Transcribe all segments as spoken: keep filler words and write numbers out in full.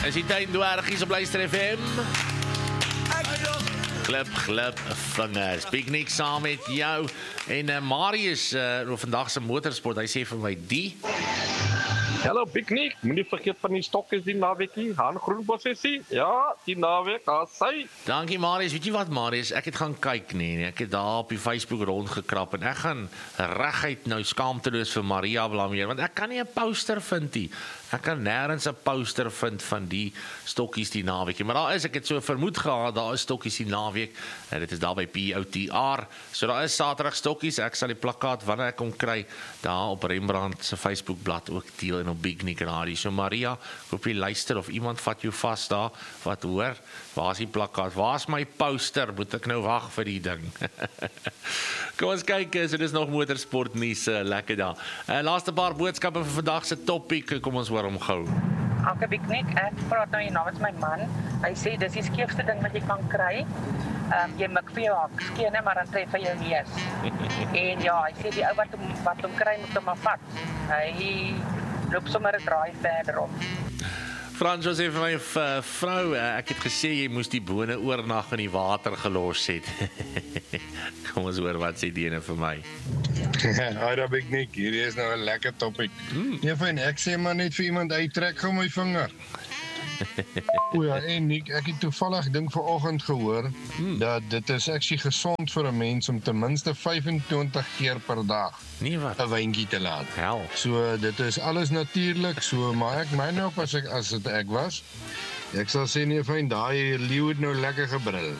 Is die tyd dwergies op Luister F M? Klip, klip, vingers. Piknik saam met jou. En uh, Marius, uh, vandag se motorsport, hy sê vir my die. Hallo Piknik, moenie vergeet van die stokkies die naweekie, Han Groenbossie. Ja, die naweek, daar sy. Dankie Marius, weet jy wat Marius, ek het gaan kyk nie, nee. Ek het daar op die Facebook rondgekrap en ek gaan reguit nou skaamteloos vir Maria blameer, want ek kan nie 'n poster vind nie. Ek kan nêrens 'n poster vind van die stokkies die naweekie, maar daar is, ek het so vermoed gehad, daar is stokkies die naweek, en dit is daar by P O T R, so daar is Saterdag stokkies, ek sal die plakkaat wanneer ek kom kry, daar op Rembrandt se Facebookblad ook deel en op Piknik Radio. So Maria, ek hoop jy luister of iemand vat jou vas daar, wat hoor, waar is die plakkaat, waar is my poster, moet ek nou wag vir die ding. Kom ons kyk, so dis nog motorsport nuus, uh, lekker daar. Uh, laaste paar boodskappe vir vandag se topic, kom ons hoor hom gou. Anke Piknik, ek praat nou hier namens my man. Hy sê dis die skeefste ding wat jy kan kry. Um, jy mik vir jou hak, skene, maar dan tref hy jou neus. En ja, hy sê die ou wat hom wat hom kry moet hom maar vat. Hy loop sommer 'n draai verderop. Frans sê vir my uh, vrou, uh, ek het gesê jy moes die bone oornag in die water gelos het. Kom ons hoor wat sê die ene vir my. Hi daar Piknik, hierdie is nou 'n lekker topic. Mm. Nee, fyn, ek sê maar net vir iemand uittrek gou my vinger. O ja, en Nick, ek het toevallig ding vanoggend gehoor hmm. dat dit is actually gesond vir 'n mens om ten minste vyfentwintig keer per dag nee, wat? 'n wyntjie te laat. Hel. So dit is alles natuurlik, so maar ek meen ook as ek as dit ek was. Ek sal sê nee, fyn, daai leeu het nou lekker gebrul.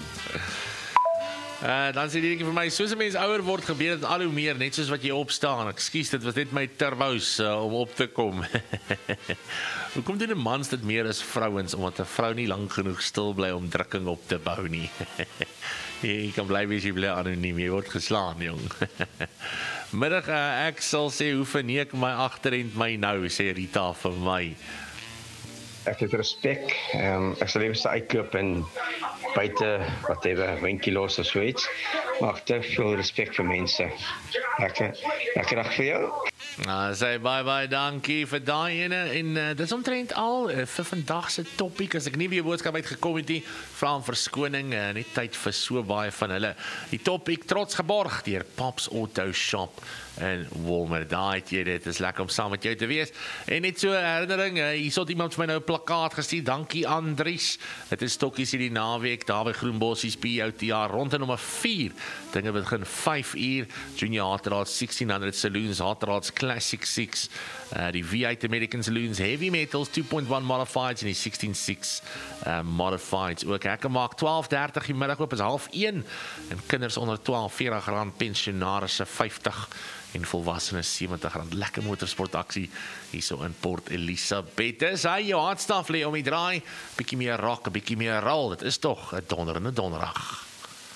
Uh, dan sê die ding vir my, soos 'n mens ouer word, gebeur dit al hoe meer, net soos wat jy opstaan. Ekskuus, dit was net my turbous uh, om op te kom. Hoekom doen 'n mans dit meer as vrouens, omdat 'n vrou nie lank genoeg stil bly om drukking op te bou nie? Jy kan bly wees, jy bly anoniem, jy word geslaan, jong. Middag, uh, ek sal sê, hoe verneek my agterend my nou, sê Rita vir my. Ek het respek, um, ek sal even uitkoop en buite, whatever, windjie los of so iets, maar ek te veel respek vir mense. Lekker, lekker dag vir jou. Nou, sê bye bye, dankie vir daai ene, en uh, dit is omtrent al uh, vir vandag se topic, as ek nie weer boodskap uitgekom het nie, vra om verskoning, uh, net tyd vir so baie van hulle. Die topic trots geborg deur Pops Auto Shop en Walmer, daar het jy dit, is lekker om saam met jou te wees, en net so herinnering, uh, hier sot iemand vir my nou 'n plakkaat gestuur, dankie Andries, dit is stokkies hierdie naweek, daar by Groenbossies P O T R, rond in nommer vier, dinge begin vyf uur, Junior Hartrads sixteen hundred Saloons, Hartrads Classic six, uh, die V eight American Saloons, Heavy Metals two point one Modifieds, en die sixteen six uh, Modifieds, ook hekke maak twaalf dertig die middag op, is half een, en kinders onder twaalf, veertig rand, pensionarisse vyftig, en volwassenes sewentig rand, lekker motorsportaksie hierso in Port Elizabeth. Dis hy, jou hartstaf lê om die draai, bietjie meer rock, bietjie meer roll, dit is toch 'n donderende donderdag.